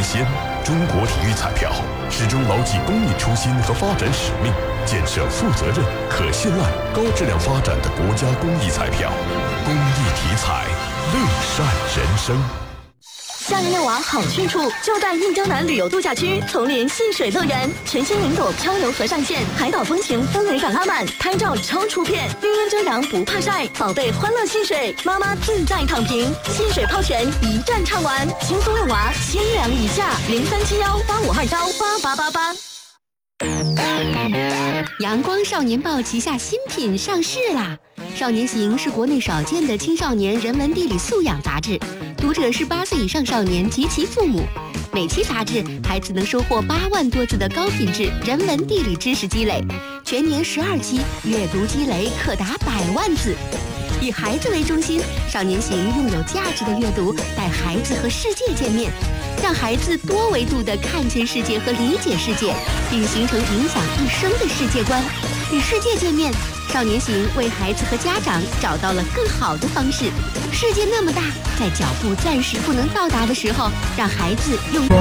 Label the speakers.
Speaker 1: 先，中国体育彩票始终牢记公益初心和发展使命，建设负责任、可信赖、高质量发展的国家公益彩票。公益体彩，乐善人生。
Speaker 2: 夏日遛娃好去处，就在印江南旅游度假区丛林戏水乐园，全新云朵漂流河上线，海岛风情氛围感拉满，拍照超出片，绿荫遮阳不怕晒，宝贝欢乐戏水，妈妈自在躺平，戏水泡泉一站畅玩，轻松遛娃，千两以下，037185298888。
Speaker 3: 阳光少年报旗下新品上市啦！少年行是国内少见的青少年人文地理素养杂志，读者是8岁以上少年及其父母。每期杂志，孩子能收获8万多字的高品质人文地理知识积累，全年12期，阅读积累可达100万字。以孩子为中心，少年行用有价值的阅读带孩子和世界见面，让孩子多维度地看见世界和理解世界，并形成影响一生的世界观。与世界见面，少年行为孩子和家长找到了更好的方式。世界那么大，在脚步暂时不能到达的时候，让孩子用